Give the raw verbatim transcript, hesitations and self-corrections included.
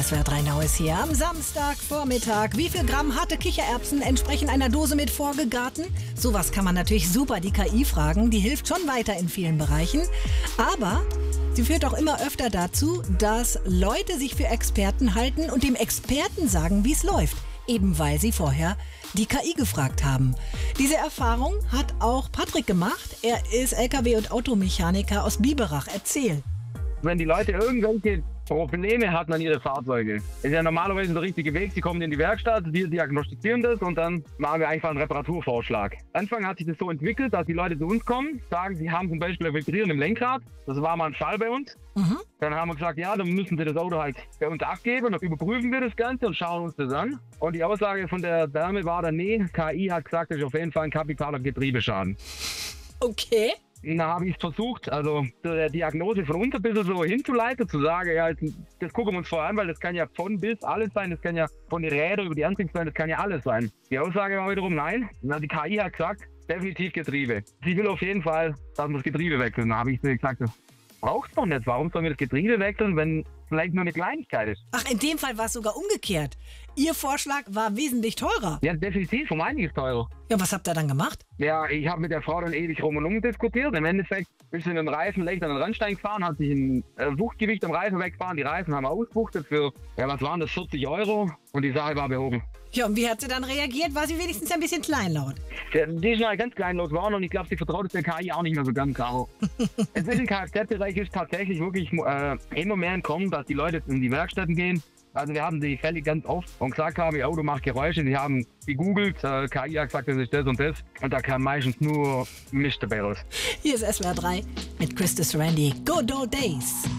S W R drei Neues hier am Samstagvormittag. Wie viel Gramm harte Kichererbsen entsprechen einer Dose mit vorgegarten? Sowas kann man natürlich super die K I fragen. Die hilft schon weiter in vielen Bereichen. Aber sie führt auch immer öfter dazu, dass Leute sich für Experten halten und dem Experten sagen, wie es läuft. Eben weil sie vorher die K I gefragt haben. Diese Erfahrung hat auch Patrick gemacht. Er ist L K W- und Automechaniker aus Biberach. Erzähl. Wenn die Leute irgendwelche Probleme hatten an ihre Fahrzeuge, ist ja normalerweise der richtige Weg. Sie kommen in die Werkstatt, wir diagnostizieren das und dann machen wir einfach einen Reparaturvorschlag. Anfang hat sich das so entwickelt, dass die Leute zu uns kommen, sagen, sie haben zum Beispiel ein Vibrieren im Lenkrad. Das war mal ein Fall bei uns. Mhm. Dann haben wir gesagt, ja, dann müssen sie das Auto halt bei uns abgeben und dann überprüfen wir das Ganze und schauen uns das an. Und die Aussage von der Dame war dann, nee, K I hat gesagt, das ist auf jeden Fall ein kapitaler Getriebeschaden. Okay. Da habe ich es versucht, also der Diagnose von uns ein bisschen so hinzuleiten, zu sagen, ja, das gucken wir uns vorher an, weil das kann ja von bis alles sein, das kann ja von den Rädern über die Antriebssäulen, das kann ja alles sein. Die Aussage war wiederum nein, die K I hat gesagt, definitiv Getriebe. Sie will auf jeden Fall, dass wir das Getriebe wechseln. Da habe ich gesagt, das braucht's doch nicht. Warum sollen wir das Getriebe wechseln, wenn vielleicht nur eine Kleinigkeit ist? Ach, in dem Fall war es sogar umgekehrt. Ihr Vorschlag war wesentlich teurer. Ja, definitiv, um einiges teurer. Ja, was habt ihr dann gemacht? Ja, ich habe mit der Frau dann ewig rum und um diskutiert. Im Endeffekt ist sie in den Reifen leicht an den Randstein gefahren, hat sich ein äh, Wuchtgewicht am Reifen weggefahren. Die Reifen haben wir ausgebuchtet für, ja, was waren das, vierzig Euro und die Sache war behoben. Ja, und wie hat sie dann reagiert? War sie wenigstens ein bisschen kleinlaut? Ja, die ist halt ganz kleinlaut geworden und ich glaube, sie vertraut es der K I auch nicht mehr so ganz, Caro. Inzwischen im Kfz-Bereich ist tatsächlich wirklich äh, immer mehr entkommen, dass die Leute in die Werkstätten gehen. Also wir haben die Fälle ganz oft und gesagt haben, ihr Auto macht Geräusche. Die haben gegoogelt, äh, K I hat gesagt, das ist das und das. Und da kam meistens nur Mist dabei raus. Hier ist S W R drei mit Christus Randy. Good Old Days.